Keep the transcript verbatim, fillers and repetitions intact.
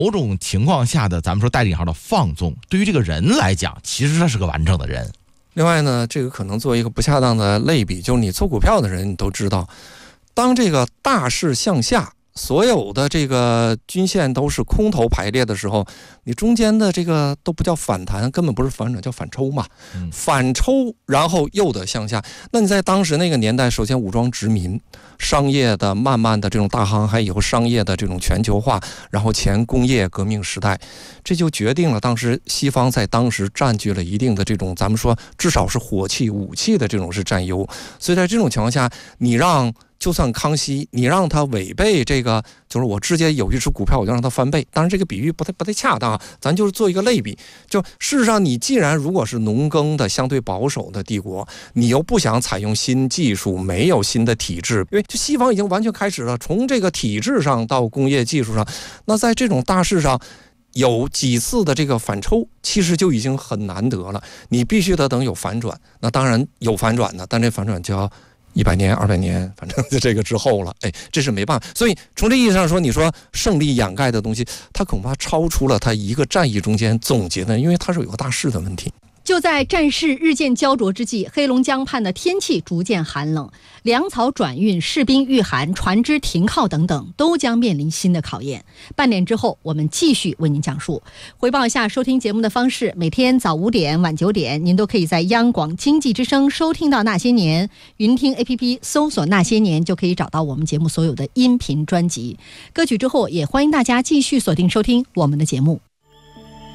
某种情况下的咱们说带引号的放纵，对于这个人来讲，其实他是个完整的人。 另外呢，这个可能做一个不恰当的类比，就是你做股票的人，你都知道，当这个大势向下，所有的这个均线都是空头排列的时候，你中间的这个都不叫反弹，根本不是反转，叫反抽嘛。嗯、反抽，然后又得向下。那你在当时那个年代，首先武装殖民，商业的慢慢的这种大航海以后，商业的这种全球化，然后前工业革命时代，这就决定了当时西方在当时占据了一定的这种咱们说至少是火器武器的这种是占优。所以在这种情况下，你让就算康熙，你让他违背这个，就是我直接有一只股票我就让他翻倍，当然这个比喻不太不太恰当啊，咱就是做一个类比。就事实上，你既然如果是农耕的相对保守的帝国，你又不想采用新技术，没有新的体制，因为就西方已经完全开始了，从这个体制上到工业技术上，那在这种大势上有几次的这个反抽，其实就已经很难得了。你必须得等有反转，那当然有反转呢，但这反转就要一百年、二百年，反正就这个之后了。哎，这是没办法。所以从这意义上说，你说胜利掩盖的东西，它恐怕超出了它一个战役中间总结的，因为它是有个大势的问题。 就在战事日渐焦灼之际，黑龙江畔的天气逐渐寒冷，粮草转运、士兵御寒、船只停靠等等，都将面临新的考验。半点之后，我们继续为您讲述。回报一下收听节目的方式：每天早五点、晚九点，您都可以在央广经济之声收听到《那些年》，云听 A P P 搜索《那些年》就可以找到我们节目所有的音频专辑。歌曲之后，也欢迎大家继续锁定收听我们的节目。